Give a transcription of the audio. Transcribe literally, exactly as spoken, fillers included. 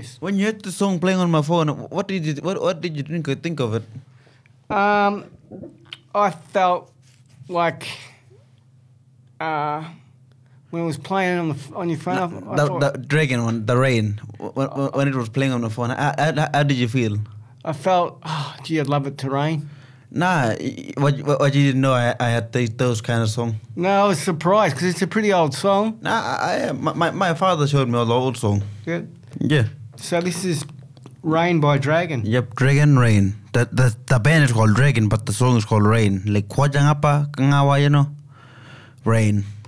Yes. When you had the song playing on my phone, what did you what what did you think think of it? Um, I felt like uh, when it was playing on the on your phone. I, I the, thought, the Dragon one, the rain. When, when it was playing on the phone, how, how, how did you feel? I felt, oh, gee, I'd love it to rain. Nah, what what, what you didn't know I, I had these, those kind of songs. No, I was surprised because it's a pretty old song. Nah, I, I my my father showed me all the old song. Yeah. Yeah. So this is Rain by Dragon. Yep, Dragon Rain. The the the band is called Dragon, but the song is called Rain. Like Kwajangapa Kangawa, you know, Rain.